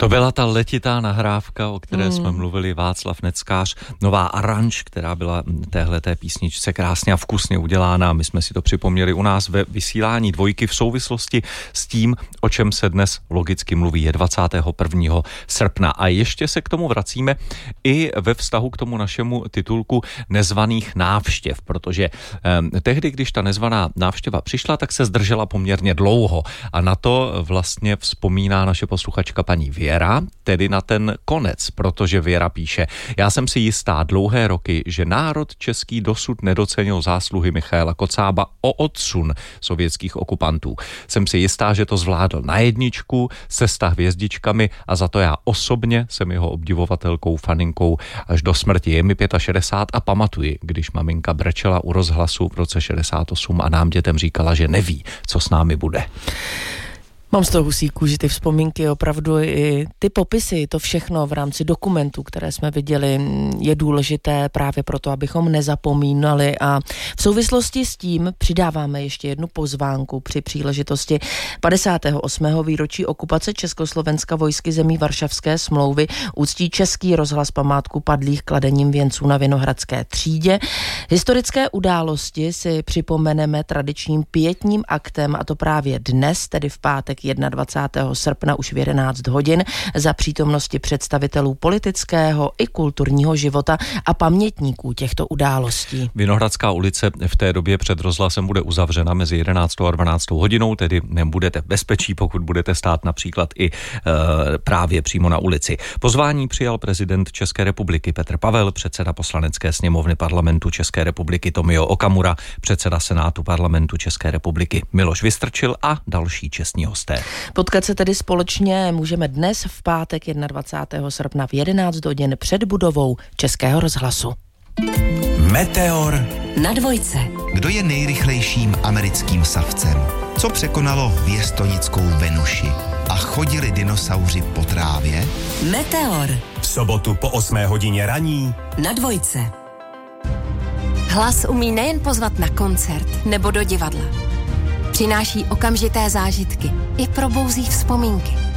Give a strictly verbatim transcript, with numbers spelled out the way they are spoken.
To byla ta letitá nahrávka, o které mm. jsme mluvili, Václav Neckář, nová aranž, která byla téhleté písničce krásně a vkusně udělána. My jsme si to připomněli u nás ve vysílání Dvojky v souvislosti s tím, o čem se dnes logicky mluví, je dvacátého prvního srpna. A ještě se k tomu vracíme i ve vztahu k tomu našemu titulku nezvaných návštěv, protože eh, tehdy, když ta nezvaná návštěva přišla, tak se zdržela poměrně dlouho. A na to vlastně vzpomíná naše posluchačka paní Věra, tedy na ten konec, protože Věra píše: já jsem si jistá dlouhé roky, že národ český dosud nedocenil zásluhy Michaela Kocába o odsun sovětských okupantů. Jsem si jistá, že to zvládl na jedničku se sta hvězdičkami a za to já osobně jsem jeho obdivovatelkou, faninkou až do smrti. Je mi šedesát pět a pamatuji, když maminka brečela u rozhlasu v roce šedesát osm a nám dětem říkala, že neví, co s námi bude. Mám z toho husí kůži, ty vzpomínky, opravdu i ty popisy, to všechno v rámci dokumentů, které jsme viděli, je důležité právě proto, abychom nezapomínali, a v souvislosti s tím přidáváme ještě jednu pozvánku při příležitosti padesátého osmého výročí okupace Československa vojsky zemí Varšavské smlouvy úctí Český rozhlas památku padlých kladením věnců na Vinohradské třídě. Historické události si připomeneme tradičním pietním aktem, a to právě dnes, tedy v pátek dvacátého prvního srpna už v jedenáct hodin za přítomnosti představitelů politického i kulturního života a pamětníků těchto událostí. Vinohradská ulice v té době před rozhlasem bude uzavřena mezi jedenáctou a dvanáctou hodinou, tedy nebudete v bezpečí, pokud budete stát například i e, právě přímo na ulici. Pozvání přijal prezident České republiky Petr Pavel, předseda Poslanecké sněmovny Parlamentu České republiky Tomio Okamura, předseda Senátu Parlamentu České republiky Miloš Vystrčil a další čestní hosté. Potkat se tedy společně můžeme dnes v pátek dvacátého prvního srpna v jedenáct hodin před budovou Českého rozhlasu. Meteor na Dvojce. Kdo je nejrychlejším americkým savcem? Co překonalo věstonickou Venuši? A chodili dinosauři po trávě? Meteor V sobotu po osmé hodině raní na Dvojce. Hlas umí nejen pozvat na koncert nebo do divadla. Přináší okamžité zážitky i probouzí vzpomínky.